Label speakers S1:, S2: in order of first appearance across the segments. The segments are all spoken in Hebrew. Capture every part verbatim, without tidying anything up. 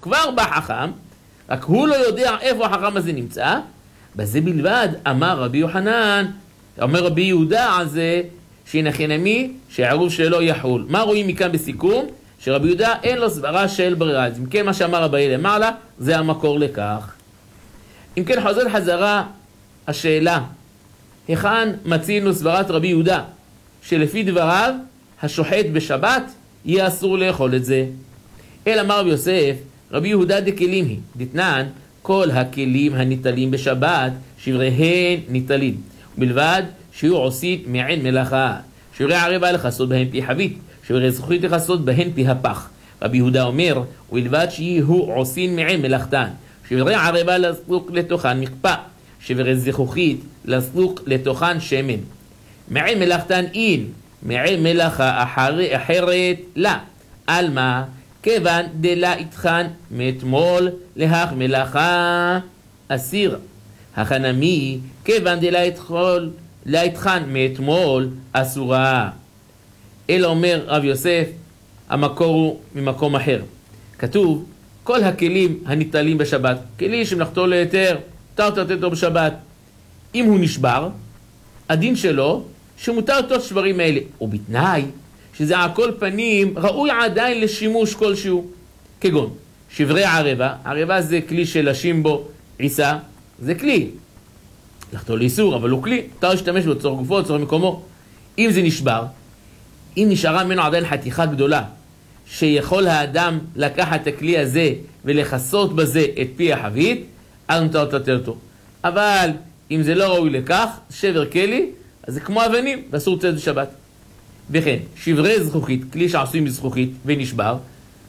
S1: כבר בא חכם, רק הוא לא יודע איפה החכם הזה נמצא, בזה בלבד אמר רבי יוחנן, אומר רבי יהודה על זה, שינחנמי שהעירוב שלו יחול. מה רואים מכאן בסיכום? שרבי יהודה אין לו סברה של ברירה. אז אם כן מה שאמר רבי למעלה, זה המקור לכך. אם כן חוזר חזרה השאלה, היכן מצינו סברת רבי יהודה, שלפי דבריו השוחט בשבת יהיה אסור לאכול את זה. אלא אמר רבי יוסף, רבי יהודה דקלים היא, דתנן, כל הכלים הניטלים בשבת, שבריהן ניטלים, ובלבד שיהיו עושים מעין מלאכה, שברי ערבה לכסות בהן פי חבית, שברי זכוכית לכסות בהן פי הפח. רבי יהודה אומר, ובלבד שיהיו עושים מעין מלאכתן, שברי ערבה לסלוק לתוכן מקפא, שברי זכוכית לסלוק לתוכן שמן. מעין מלאכתן אין, מעין מלאכה אחרי, אחרת לה. על מה? כיוון דלה איתכן מאתמול להך מלאכה אסיר. החנמי, כיוון דלה איתכול, לה איתכן מאתמול אסורה. אלא אומר רב יוסף, המקור הוא ממקום אחר. כתוב, כל הכלים הניטלים בשבת, כלי שמלאכתו להיתר, מותר לתת אותו בשבת. אם הוא נשבר, הדין שלו שמותר לתת שברים האלה, ובתנאי שזה על כל פנים ראוי עדיין לשימוש כלשהו, כגון שברי ערבה. ערבה זה כלי שלשים בו עיסה, זה כלי לחתול איסור, אבל הוא כלי, מותר להשתמש בו צורך גופו, צורך מקומו. אם זה נשבר, אם נשארה ממנו עדיין חתיכה גדולה שיכול האדם לקחת את הכלי הזה ולחסות בזה את פי החבית, אז מותר לתת אותו. אבל אם זה לא ראוי לכך, שבר כלי, אז זה כמו אבנים ואסור לצאת בשבת. וכן, שברי זכוכית, כלי שעשויים מזכוכית ונשבר,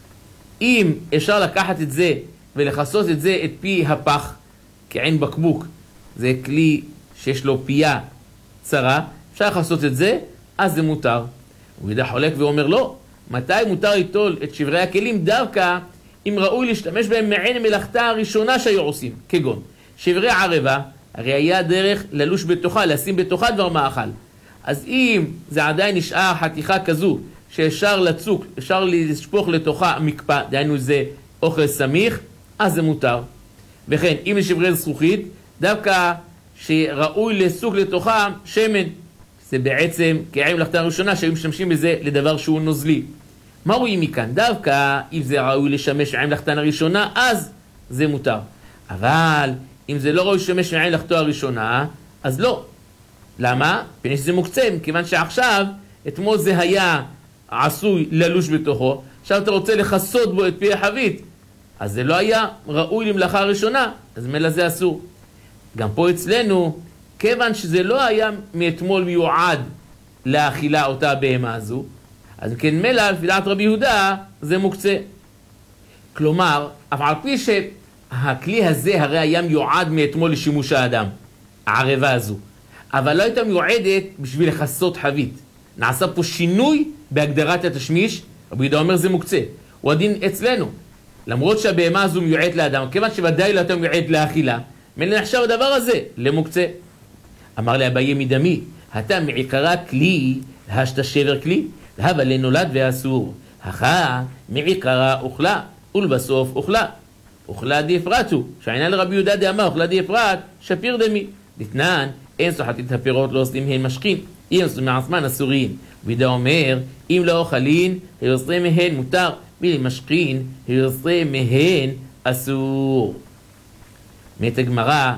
S1: אם אפשר לקחת את זה ולחסות את זה את פי הפח, כעין בקבוק, זה כלי שיש לו פייה צרה, אפשר לחסות את זה, אז זה מותר. הוא ידע חולק ואומר לא, מתי מותר ליטול את שברי הכלים? דווקא אם ראוי להשתמש בהם מעין מלאכתה הראשונה שהיו עושים, כגון שברי ערבה, הרי היה דרך ללוש בתוכה, לשים בתוכה דבר מאכל. אז אם זה עדיין נשאר חתיכה כזו שאפשר לצוק, אפשר לשפוך לתוכה מקפא, דהיינו זה אוכל סמיך, אז זה מותר. וכן, אם זה שברי זכוכית, דווקא שראוי לסוק לתוכה שמן, זה בעצם כעין מלאכתה הראשונה שהיו משתמשים בזה לדבר שהוא נוזלי. מה רואים מכאן? דווקא אם זה ראוי לשמש מעין מלאכתה הראשונה, אז זה מותר. אבל אם זה לא ראוי לשמש מעין מלאכתו הראשונה, אז לא. למה? פני שזה מוקצה, כיוון שעכשיו, אתמול זה היה עשוי ללוש בתוכו, עכשיו אתה רוצה לחסות בו את פי החבית, אז זה לא היה ראוי למלאכה הראשונה, אז מלא זה אסור. גם פה אצלנו, כיוון שזה לא היה מאתמול מיועד לאכילה אותה בהמה הזו, אז כן מלא, לפי דעת רבי יהודה, זה מוקצה. כלומר, אף על פי שהכלי הזה הרי היה מיועד מאתמול לשימוש האדם, הערבה הזו, אבל לא הייתה מיועדת בשביל לחסות חבית. נעשה פה שינוי בהגדרת התשמיש, רבי יהודה אומר זה מוקצה. הוא הדין אצלנו. למרות שהבהמה הזו מיועדת לאדם, כיוון שוודאי לא הייתה מיועדת לאכילה, מלא נחשב הדבר הזה למוקצה. אמר לאביי מדמי, אתה מעיקרה כלי, להשת שבר כלי, להבה לנולד ואסור. הכה מעיקרה אוכלה, ולבסוף אוכלה. אוכלה דיפרטו, שעינה לרבי יהודה דאמר, אוכלה דיפרט, שפיר דמי. דתנן, אין סוחטים את הפירות, לא עושים מהן משכין, אם עושים מעצמן אסורין. וידע אומר, אם לא אוכלין, היוצא מהן מותר, ואם משכין, היוצא מהן אסור. מת הגמרא,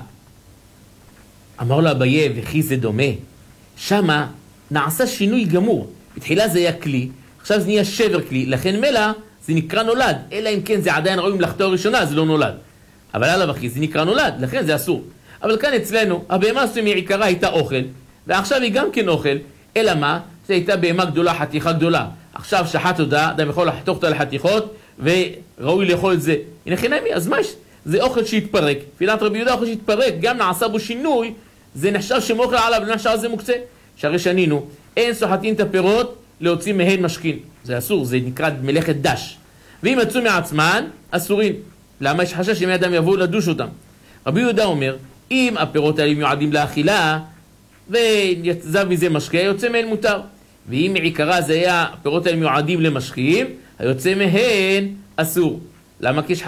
S1: אמר לו אביי, וכי זה דומה. שמה נעשה שינוי גמור. בתחילה זה היה כלי, עכשיו זה נהיה שבר כלי, לכן מלא זה נקרא נולד, אלא אם כן זה עדיין ראוי מלאכתו הראשונה, זה לא נולד. אבל עליו אחי, זה נקרא נולד, לכן זה אסור. אבל כאן אצלנו, הבהמה הזו מעיקרה הייתה אוכל, ועכשיו היא גם כן אוכל, אלא מה? זה הייתה בהמה גדולה, חתיכה גדולה. עכשיו שחט אותה, אדם יכול לחתוך אותה לחתיכות, וראוי לאכול את זה. הנה חינמי, אז מה יש? זה אוכל שהתפרק. פילת רבי יהודה, אוכל שהתפרק, גם נעשה בו שינוי, זה נחשב שמאוכל עליו, נחשב זה מוקצה. שהרי שנינו, אין סוחטים את הפירות, להוציא מהן משכין. זה אסור, זה נקרא מלאכת דש. ואם יצאו מעצמן, אסורים. למה יש חשש שמי אדם יבואו לדוש אותם? רבי יהודה אומר, אם הפירות האלה מיועדים לאכילה, ויצא מזה משקה, יוצא מהן מותר. ואם מעיקרה זה היה, הפירות האלה מיועדים למשקים, היוצא מהן אסור. למה? כי יש